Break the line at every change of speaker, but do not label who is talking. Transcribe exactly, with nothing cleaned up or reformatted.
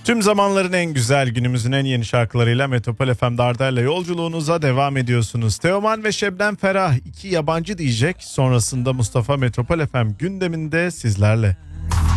Tüm zamanların en güzel, günümüzün en yeni şarkılarıyla Metropol F M'de Arda'yla yolculuğunuza devam ediyorsunuz. Teoman ve Şebnem Ferah iki yabancı diyecek. Sonrasında Mustafa Metropol F M gündeminde sizlerle.